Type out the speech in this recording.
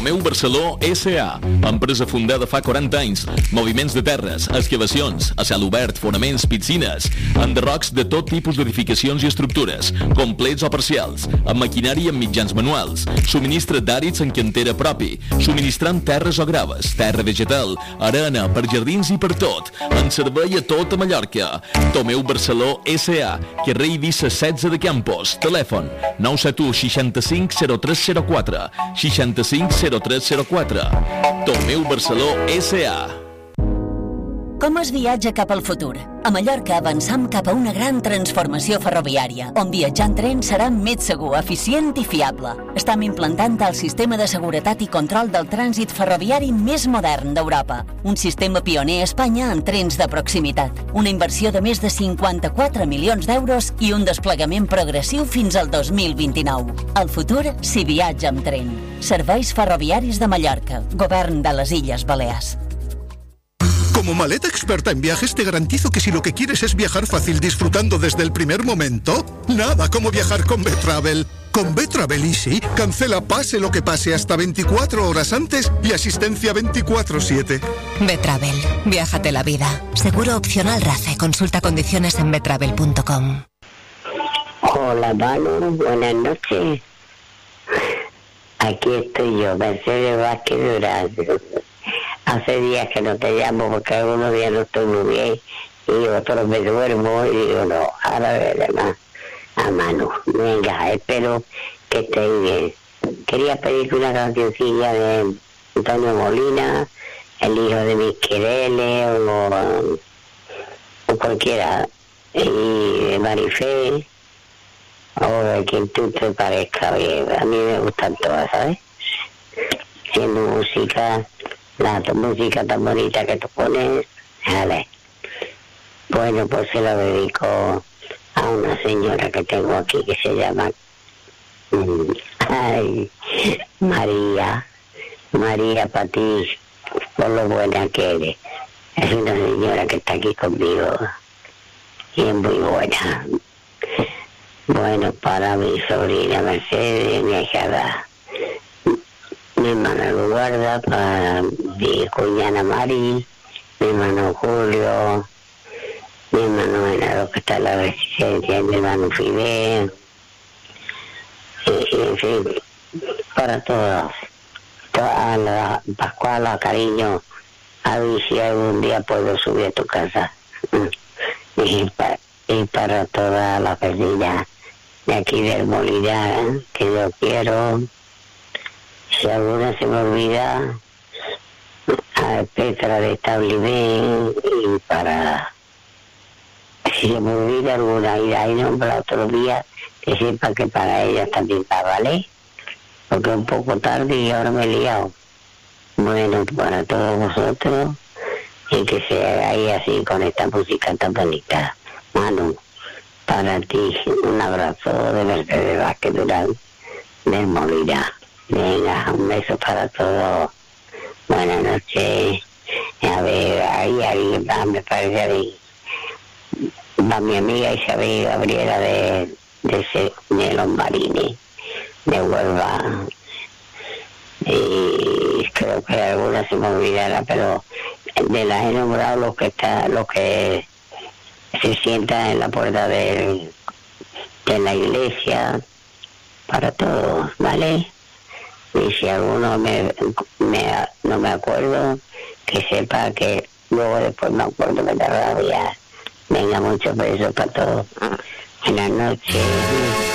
Tomeu Barceló S.A., empresa fundada fa 40 anys. Moviments de terres, excavacions, a cel obert, fonaments, piscines, enderrocs de tot tipus d'edificacions i estructures, complets o parcials, amb maquinari i amb mitjans manuals, subministra d'àrids en cantera propi, subministrant terres o graves, terra vegetal, arena, per jardins i per tot, en servei a tota Mallorca. Tomeu Barceló S.A., carrer Eivissa 16 de Campos, telèfon 971 65 0304, 65 0304. Tomeu Barceló S.A. Com es viatja cap al futur? A Mallorca avancem cap a una gran transformació ferroviària, on viatjar en tren serà més segur, eficient i fiable. Estem implantant el sistema de seguretat i control del trànsit ferroviari més modern d'Europa. Un sistema pioner a Espanya en trens de proximitat. Una inversió de més de 54 milions d'euros i un desplegament progressiu fins al 2029. El futur s'hi viatja amb tren. Serveis Ferroviaris de Mallorca. Govern de les Illes Balears. Como maleta experta en viajes, te garantizo que si lo que quieres es viajar fácil disfrutando desde el primer momento, nada como viajar con Betravel. Con Betravel Easy, cancela pase lo que pase hasta 24 horas antes y asistencia 24/7. Betravel, viájate la vida. Seguro opcional RACE. Consulta condiciones en betravel.com. Hola, Manu, buenas noches. Aquí estoy yo, Mercedes Vázquez Durán. Hace días que no te llamo porque algunos días no estoy muy bien y otros me duermo y digo, no, ahora veré más a Manu. Venga, espero que estéis bien. Quería pedirte una cancioncilla de Antonio Molina, el hijo de mis quereles o cualquiera, y de Marifé o de quien tú te parezca bien. A mí me gustan todas, ¿sabes? Siendo música... La música tan bonita que tú pones, vale. Bueno, pues se lo dedico a una señora que tengo aquí que se llama María para ti, por lo buena que eres. Es una señora que está aquí conmigo y es muy buena. Bueno, para mi sobrina Mercedes, mi ahijada, mi hermana Lugarda, para mi cuñada Mari, mi hermano Julio, mi hermano Genaro que está en la residencia, mi hermano Fidel, y en fin, para todos, a la Pascual, a cariño, a ver si algún día puedo subir a tu casa, y para todas las vecinas de aquí del Molina, que yo quiero. Si alguna se me olvida, a Petra de Establiment, y para... Si se me olvida alguna, y ahí nombra otro día, que sepa que para ellas también va, ¿vale? Porque es un poco tarde y ahora me he liado. Bueno, para todos vosotros, y que se hagáis así con esta música tan bonita. Manu, para ti, un abrazo de Mercedes Vázquez Durán, del Molina. Venga, un beso para todos. Buenas noches. A ver, ahí me parece a mí. Va mi amiga Isabel Gabriela de los Marines, de Huelva. Y creo que alguna se me olvidará, pero de las he nombrado los que se sientan en la puerta de la iglesia, para todos, ¿vale? Y si alguno no me acuerdo, que sepa que luego después me acuerdo, me da rabia. Venga, muchos besos para todos. Buenas noches.